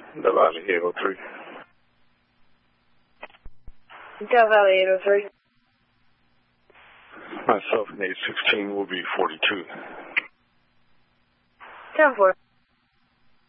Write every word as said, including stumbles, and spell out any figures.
Del Valley eight oh three. Del Valley eight oh three. Myself and eight sixteen will be forty-two. ten four.